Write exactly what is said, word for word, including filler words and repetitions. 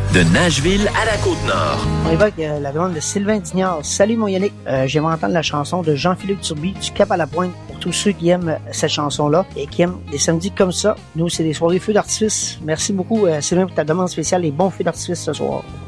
De Nashville à la Côte-Nord. On évoque euh, la demande de Sylvain Dignard. Salut mon Yannick, euh, j'aimerais entendre la chanson de Jean-Philippe Turby, du Cap à la Pointe, pour tous ceux qui aiment cette chanson-là et qui aiment des samedis comme ça. Nous, c'est des soirées feux d'artifice. Merci beaucoup euh, Sylvain pour ta demande spéciale et bons feux d'artifice ce soir.